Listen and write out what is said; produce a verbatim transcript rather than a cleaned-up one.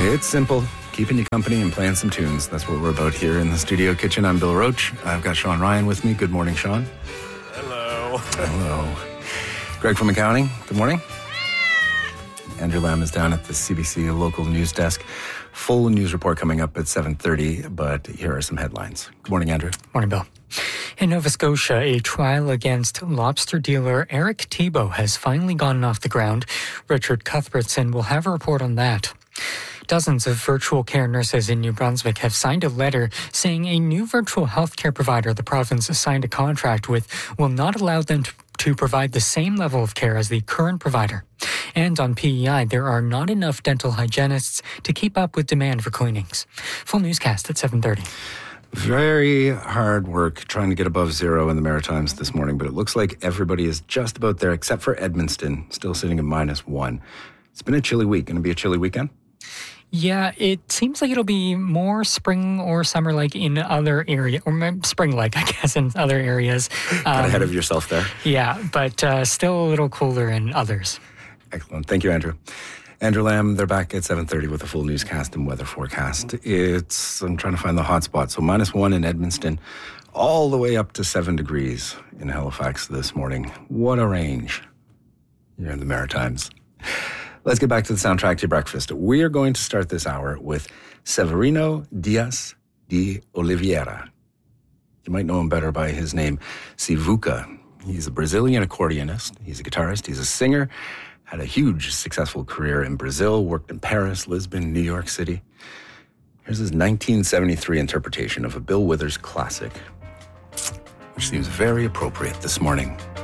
It's simple. Keeping you company and playing some tunes. That's what we're about here in the studio kitchen. I'm Bill Roach. I've got Sean Ryan with me. Good morning, Sean. Hello. Hello. Greg from accounting. Good morning. Andrew Lamb is down at the C B C local news desk. Full news report coming up at seven thirty, but here are some headlines. Good morning, Andrew. Morning, Bill. In Nova Scotia, a trial against lobster dealer Eric Thibault has finally gotten off the ground. Richard Cuthbertson will have a report on that. Dozens of virtual care nurses in New Brunswick have signed a letter saying a new virtual healthcare provider the province signed a contract with will not allow them to, to provide the same level of care as the current provider. And on P E I, there are not enough dental hygienists to keep up with demand for cleanings. Full newscast at seven thirty. Very hard work trying to get above zero in the Maritimes this morning, but it looks like everybody is just about there except for Edmundston, still sitting at minus one. It's been a chilly week. Going to be a chilly weekend? Yeah, it seems like it'll be more spring or summer-like in other areas, or spring-like, I guess, in other areas. Um, Got ahead of yourself there. Yeah, but uh, still a little cooler in others. Excellent. Thank you, Andrew. Andrew Lamb, they're back at seven thirty with a full newscast and weather forecast. It's, I'm trying to find the hot spot. So minus one in Edmundston, all the way up to seven degrees in Halifax this morning. What a range. You're in the Maritimes. Let's get back to the soundtrack to your breakfast. We are going to start this hour with Severino Dias de Oliveira. You might know him better by his name, Sivuca. He's a Brazilian accordionist. He's a guitarist. He's a singer. Had a huge successful career in Brazil, worked in Paris, Lisbon, New York City. Here's his nineteen seventy-three interpretation of a Bill Withers classic, which seems very appropriate this morning.